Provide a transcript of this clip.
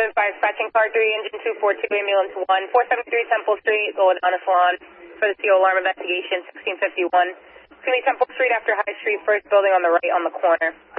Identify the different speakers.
Speaker 1: with by dispatching car 3, engine 242, ambulance 1, 473 Temple Street, going on a salon for the CO alarm investigation, 1651. It's going to be Temple Street after High Street, first building on the right on the corner.